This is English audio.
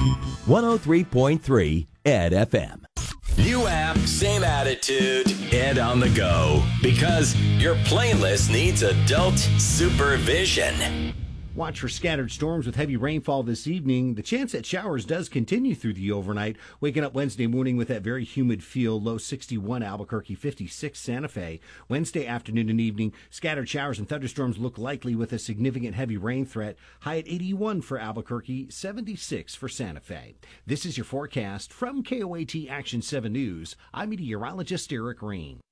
103.3 Ed FM. New app, same attitude, Ed on the go. Because your playlist needs adult supervision. Watch for scattered storms with heavy rainfall this evening. The chance at showers does continue through the overnight. Waking up Wednesday morning with that very humid feel. Low 61 Albuquerque, 56 Santa Fe. Wednesday afternoon and evening, scattered showers and thunderstorms look likely with a significant heavy rain threat. High at 81 for Albuquerque, 76 for Santa Fe. This is your forecast from KOAT Action 7 News. I'm meteorologist Eric Rain.